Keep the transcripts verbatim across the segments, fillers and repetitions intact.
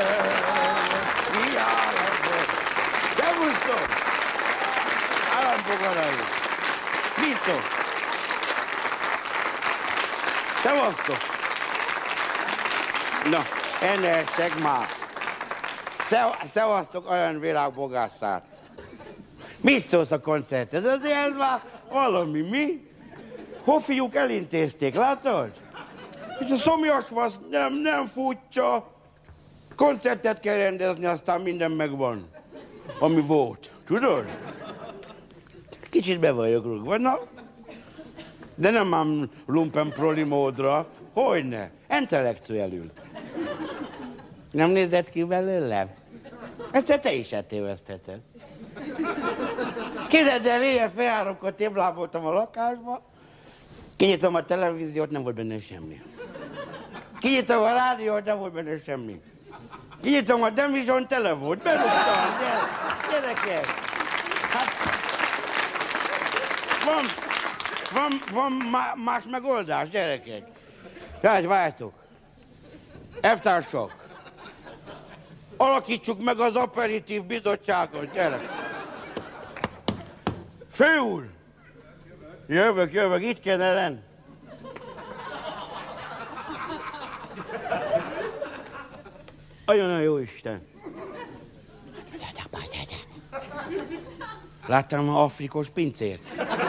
Szervusztok! Államfogarai! Biztos! Szevasztok! Na, ennek már! Szevasztok, olyan virágbogászár! Mit szólsz a koncert? Ez azért ez már valami, mi? Hofiuk elintézték, látod? És a szomjas vasz nem, nem futja. Koncertet kell rendezni, aztán minden megvan, ami volt. Tudod? Kicsit be vagyok rúgva, na? De nem ám lumpen proli módra. Hogyne? Intellektuelül. Nem nézett ki belőle? Ezt te is eltévesztheted. Képzeld el, éjjel fél háromkor tébláboltam a lakásba, kinyitom a televíziót, nem volt benne semmi. Kinyitom a rádiót, nem volt benne semmi. Kinyitom a demizson, tele volt, berúgtam, gyere, gyerekek. Hát, van, van, van más megoldás, gyerekek. Hát, várjátok. Elvtársak, alakítsuk meg az aperitív bizottságot, gyere. Fő úr! Jövök, jövök, itt kéne lenni. Ajjon a jó Isten! Láttam a afrikos pincért?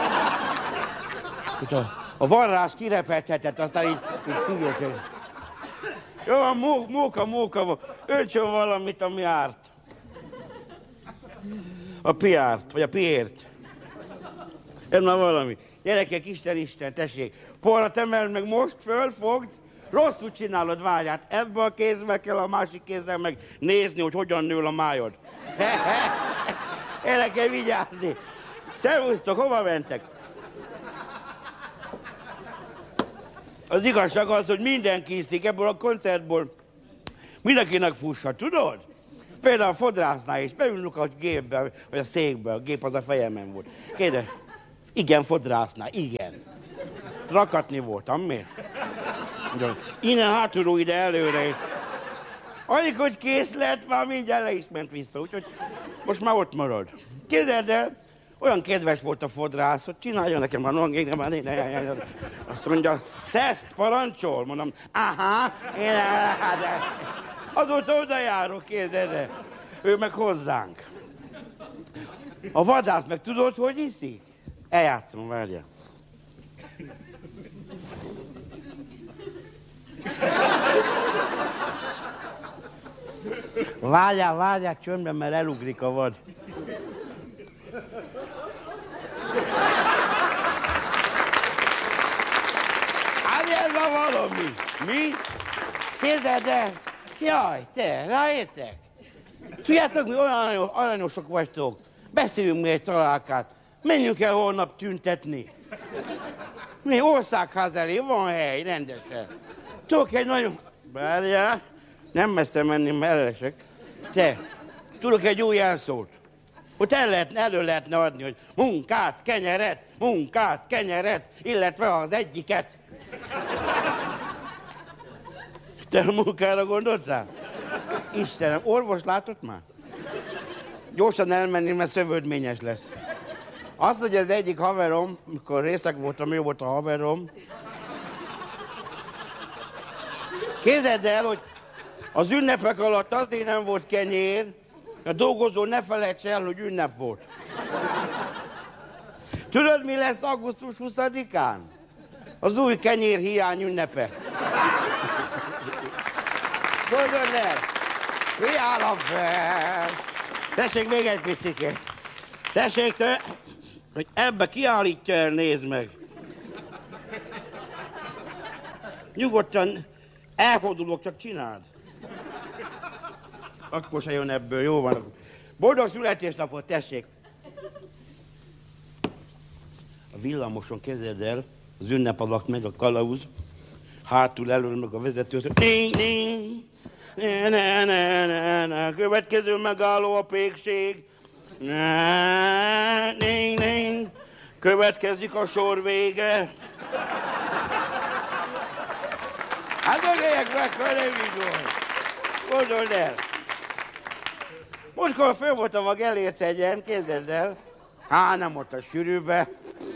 A varrás kirepedhetett, aztán így, így kivétel. Jó, a móka, móka, öntsön valamit, ami árt. A piárt, vagy a piért. Ez már valami. Gyerekek, Isten, Isten, tessék. Porrat emeld meg most, fölfogd. Rosszul csinálod, várját. Ebbe a kézbe kell, a másik kézzel meg nézni, hogy hogyan nő a májod. Erre kell vigyázni. Szervusztok, hova mentek? Az igazság az, hogy mindenki hiszik ebből a koncertból. Mindenkinek fussa, tudod? Például a fodrásznál is. Beülünk a gépbe, vagy a székbe. A gép az a fejemen volt. Kérdez, igen, fodrásznál, igen. Rakatni voltam, miért? Innen hátulról ide előre is. Alig, hogy kész lett, már mindjárt le is ment vissza, úgyhogy most már ott marad. Képzeld el, olyan kedves volt a fodrász, hogy csinálja nekem már nongék, már azt mondja, szeszt parancsol? Mondom, aha, én, azóta oda járok, képzeld el. Ő meg hozzánk. A vadász meg tudod, hogy iszik? Eljátszom, várjál. Várjál, várjál csöndben, mert elugrik a vad. Hát ez van valami. Mi? Képzeld el? Jaj, te, ráértek? Tudjátok, mi olyan aranyosok vagytok. Beszéljünk mi egy találkát. Menjünk el holnap tüntetni. Mi országház elé, van hely, rendesen. Tudok egy nagyon... Várjál, nem messze menni, mert elesek. Te, tudok egy új jelszót. Ott el lehet, elő lehetne adni, hogy munkát, kenyeret, munkát, kenyeret, illetve az egyiket. Te a munkára gondoltál? Istenem, orvos látott már? Gyorsan elmenni, mert szövődményes lesz. Az, hogy az egyik haverom, mikor részeg voltam, ő volt a haverom. Képzeld el, hogy az ünnepek alatt azért nem volt kenyér, a dolgozó ne felejts el, hogy ünnep volt. Tudod, mi lesz augusztus huszadikán? Az új kenyér hiány ünnepe. Tudod el? Mi állam fel? Tessék, még egy piszikét. Tessék, te, hogy ebbe kiállítja el, nézd meg. Nyugodtan elfordulok, csak csináld. Akkor se jön ebből, jó van. Boldog születésnapot, tessék. A villamoson kezded el, az ünnep alatt megy a kalauz, hátul elől meg a vezető, ning, ning, ne, ne, ne, ne, ne. Következő megálló a pékség, ne, ning, ning. Következik a sor vége. Hát mögélyek meg, ha nem így volt. Gondold el. Múltkor föl voltam a Gellért hegyen, képzeld el. Há, nem ott a sűrűbe.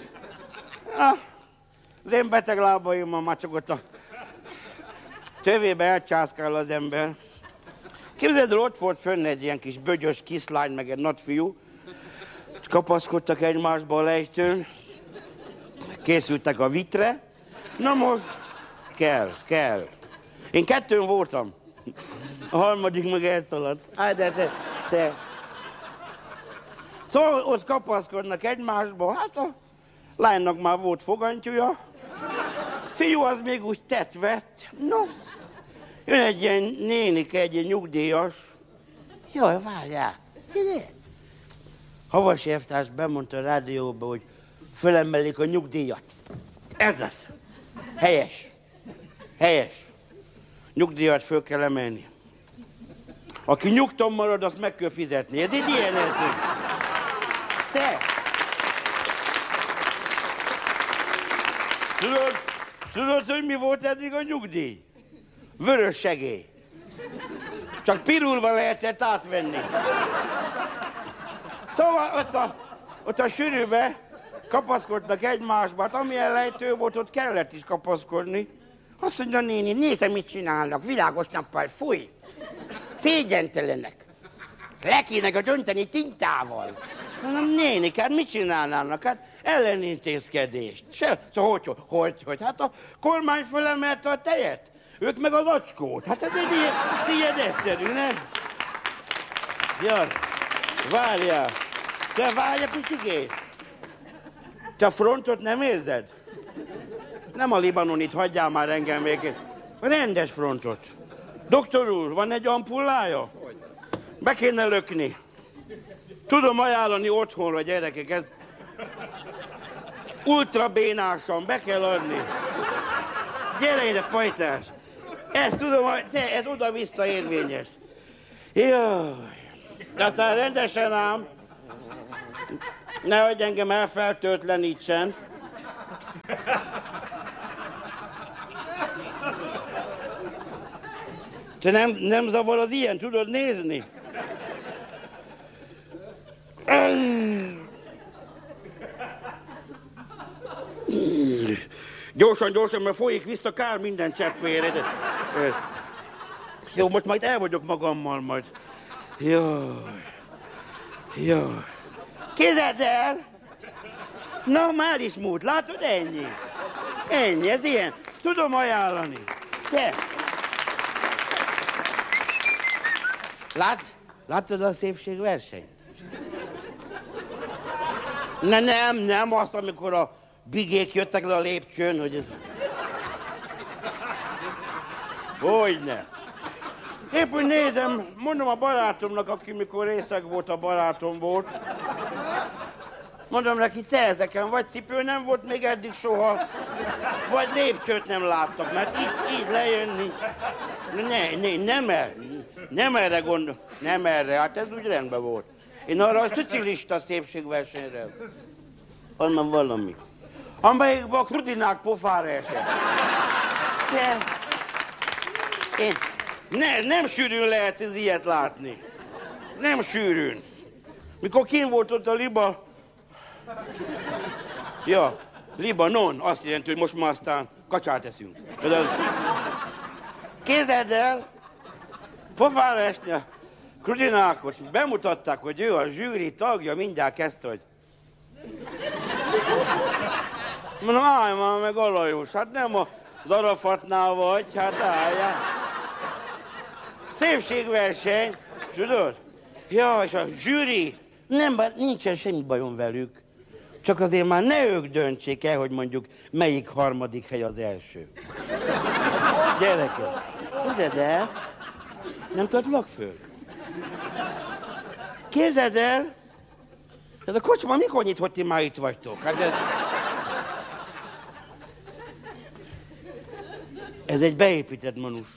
Az én beteg lábaimmal már csak ott a tövébe elcsászkál az ember. Képzeld el, ott volt fönn egy ilyen kis bögyös kislány, meg egy nagy fiú. Kapaszkodtak egymásba a lejtőn. Készültek a vitre. Na most kell, kell. Én kettőn voltam. A harmadik meg elszaladt. Á, de te, te. Szóval ott kapaszkodnak egymásba. Hát a lánynak már volt fogantyúja. Fiú az még úgy tett-vett. No, jön egy ilyen nénike, egy ilyen nyugdíjas. Jaj, várjál, ide. Havas évtárs bemondta a rádióba, hogy fölemelik a nyugdíjat. Ez az. Helyes. Helyes. Nyugdíjat föl kell emelni. Aki nyugton marad, azt meg kell fizetni. Ez egy ilyen érték. Te! Tudod, tudod, hogy mi volt eddig a nyugdíj? Vörös segély. Csak pirulva lehetett átvenni. Szóval ott a, ott a sűrűbe kapaszkodtak egymásba, hát amilyen lejtő volt, ott kellett is kapaszkodni. Azt mondja, néni, nézd, mit csinálnak, világos nappal, fúj! Szégyentelenek. Le kéne dönteni tintával. Mondom, néni, hát mit csinálnának? Hát ellenintézkedést. Se, szóval hogy, hogy, hogy? Hát a kormány fölemelte a tejet, ők meg az acskót. Hát ez egy ilyen, ilyen egyszerű, nem? Jaj, várjál. Te várj a picikét. Te a frontot nem érzed? Nem a libanonit, hagyjál már engem végig. A rendes frontot. Doktor úr, van egy ampullája? Be kéne lökni. Tudom ajánlani otthonra, gyerekek, ez ultrabénásan, be kell adni. Gyere ide, pajtás. Ez tudom, te, ez oda-vissza érvényes. Jaj. De aztán rendesen ám. Nehogy engem elfertőtlenítsen. Te nem, nem zavar az ilyen, tudod nézni? Gyorsan, gyorsan, mert folyik vissza kár minden cseppére. Jó, most majd el vagyok magammal majd. Jaj. Jaj. Kézed el! Na, már is múlt, látod, ennyi. Ennyi, ez ilyen. Tudom ajánlani. Te! Lát, láttad a szépségversenyt? Ne, nem, nem azt, amikor a bigék jöttek le a lépcsőn, hogy ez... Hogyne. Épp úgy nézem, mondom a barátomnak, aki mikor részeg volt, a barátom volt. Mondom neki, te ezeken vagy cipő nem volt még eddig soha, vagy lépcsőt nem láttak, mert így, így lejönni. Ne, ne, nem, er, nem erre gondol, nem erre, hát ez úgy rendben volt. Én arra a szicilista szépségversenyre. Onnan valami. Amelyikben a krudinák pofára esett. De én, ne, nem sűrűn lehet ez ilyet látni. Nem sűrűn. Mikor kint volt ott a liba... Ja, Libanon, azt jelenti, hogy most ma aztán kacsát eszünk. Képzeld el, pofára esni a krudinákot, bemutatták, hogy ő a zsűri tagja, mindjárt kezdte, hogy... Mondom, állj már meg, Alajos, hát nem az Arafatnál vagy, hát álljál. Szépségverseny, tudod? Ja, és a zsűri, nem, nincsen semmi bajom velük. Csak azért már ne ők döntsék el, hogy mondjuk melyik harmadik hely az első. Gyerekek, képzeld el, nem tartlak föl. Képzeld el, ez a kocsma mikor nyit, hogy ti már itt vagytok? Hát ez... ez egy beépített manus.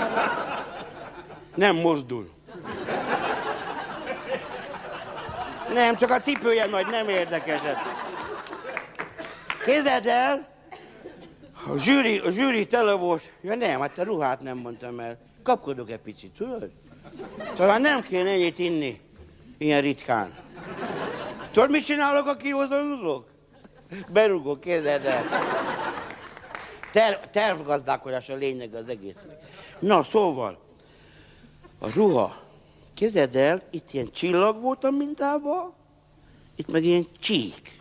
Nem mozdul. Nem, csak a cipője nagy, nem érdekes. Képzeld el, A zsűri, a zsűri tele volt. Ja nem, hát a ruhát nem mondtam el. Kapkodok egy picit, tudod? Talán nem kéne ennyit inni. Ilyen ritkán. Tudod, mit csinálok, ha kihozom? Berúgok, képzeld el. Ter, tervgazdálkodás a lényeg az egésznek. Na, szóval, a ruha. Képzeld el, itt ilyen csillag volt a mintában, itt meg ilyen csík.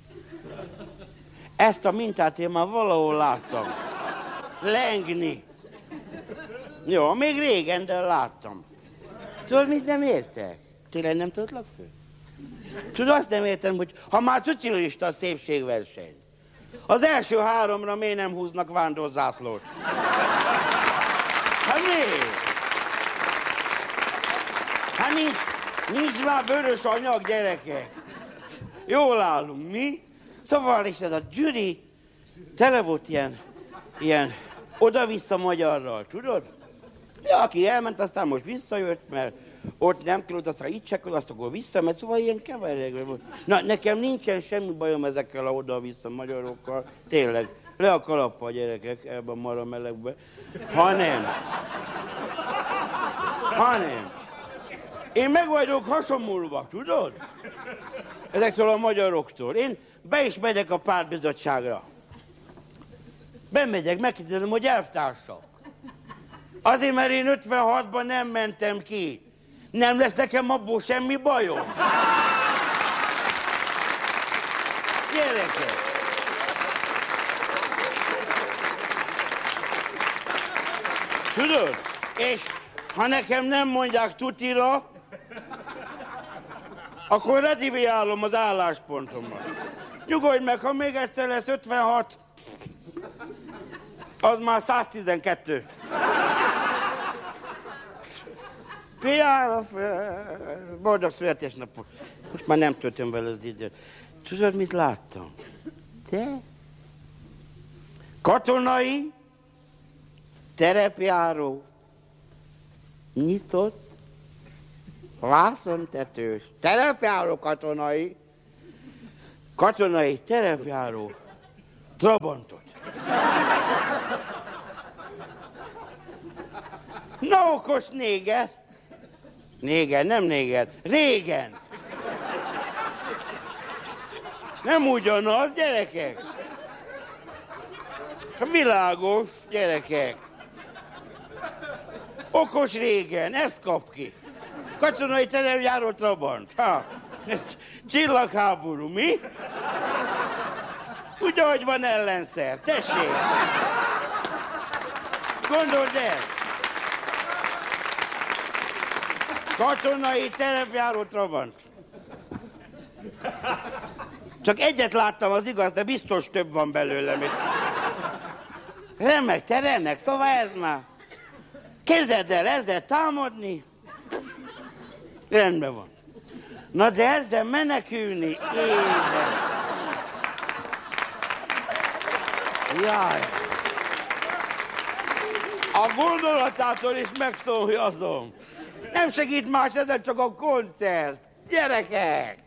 Ezt a mintát én már valahol láttam. Lengni. Jó, még régen, de láttam. Tudod, mit nem értek? Tényleg nem tudlak föl? Tudod, azt nem értem, hogy ha már cucilista a szépségverseny, az első háromra miért nem húznak vándorzászlót? Hát miért? Hát nincs, nincs már vörös anyag, gyerekek. Jól állunk, mi? Szóval, és ez a zsűri tele volt ilyen, ilyen oda-vissza magyarral, tudod? Ja, aki elment, aztán most visszajött, mert ott nem tudott, aztán itt csekkol, azt akkor visszament, szóval ilyen keveregő volt. Na, nekem nincsen semmi bajom ezekkel a oda-vissza magyarokkal, tényleg. Le a kalappal, gyerekek, ebben a mara melegbe. Ha nem. Ha nem. Én meg vagyok hasonlulva, tudod? Ezektől a magyaroktól. Én be is megyek a pártbizottságra. Bemegyek, megkérdezem, hogy elvtársak. Azért, mert én ötvenhatban nem mentem ki. Nem lesz nekem abból semmi bajom. Gyerekek! Tudod? És ha nekem nem mondják tutira, akkor rediviálom az álláspontomat. Nyugodj meg, ha még egyszer lesz ötvenhat, az már száztizenkettő. Piára fel, boldog születésnapot. Most már nem töltöm vele az időt. Tudod, mit láttam? Te? Katonai, terepjáró, nyitott, vászontetős, terepjáró katonai, katonai, terepjáró, Trabantot. Na, okos néger. Néger, nem néger. Régen. Nem ugyanaz, gyerekek. Világos, gyerekek. Okos régen, ezt kap ki. Katonai terepjáró Trabant. Ha, ez csillagháború, mi? Úgy, ahogy van ellenszer. Tessék. Gondold el. Katonai terepjáró Trabant. Csak egyet láttam, az igaz, de biztos több van belőlem. Remek, te remek, szóval ez már. Képzeld el, ezzel támadni. Rendben van. Na de ezzel menekülni, édes. Jaj. A gondolatától is megszóljazom. Nem segít más, ezen csak a koncert. Gyerekek!